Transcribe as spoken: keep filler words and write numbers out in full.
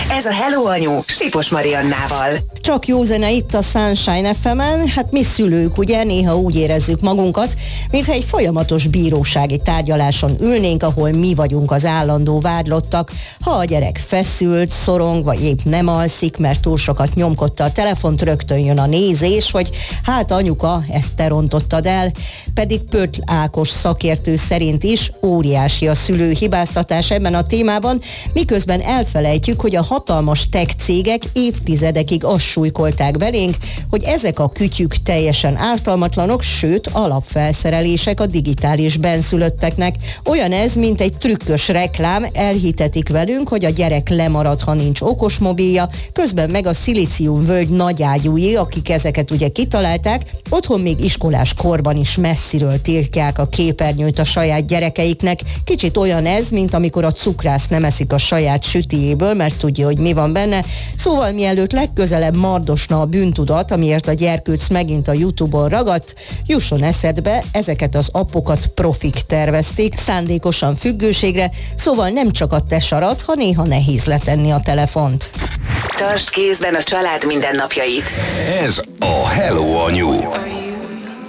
Ez a Hello Anyu Sipos Mariannával. Csak jó zene itt a Sunshine ef emen. Hát mi szülők ugye néha úgy érezzük magunkat, mintha egy folyamatos bírósági tárgyaláson ülnénk, ahol mi vagyunk az állandó vádlottak. Ha a gyerek feszült, szorong, vagy épp nem alszik, mert túl sokat nyomkodta a telefont, rögtön jön a nézés, hogy hát anyuka, ezt te rontottad el. Pedig Pöttl Ákos szakértő szerint is óriási a szülő hibáztatás ebben a témában, miközben elfelejtjük, hogy a hatalmas tech cégek évtizedekig azt súlykolták belénk, hogy ezek a kütyük teljesen ártalmatlanok, sőt alapfelszerelések a digitális benszülötteknek. Olyan ez, mint egy trükkös reklám, elhitetik velünk, hogy a gyerek lemarad, ha nincs okosmobilja, közben meg a szilíciumvölgy nagyágyúi, akik ezeket ugye kitalálták, otthon még iskolás korban is messziről tiltják a képernyőt a saját gyerekeiknek. Kicsit olyan ez, mint amikor a cukrász nem eszik a saját sütiéből, mert tudja, hogy mi van benne. Szóval mielőtt legközelebb mardosna a bűntudat, amiért a gyerkőc megint a YouTube-on ragadt, jusson eszedbe, ezeket az appokat profik tervezték, szándékosan függőségre, szóval nem csak a te sarad, ha néha nehéz letenni a telefont. Tartsd kézben a család mindennapjait. Ez a Hello Anyu.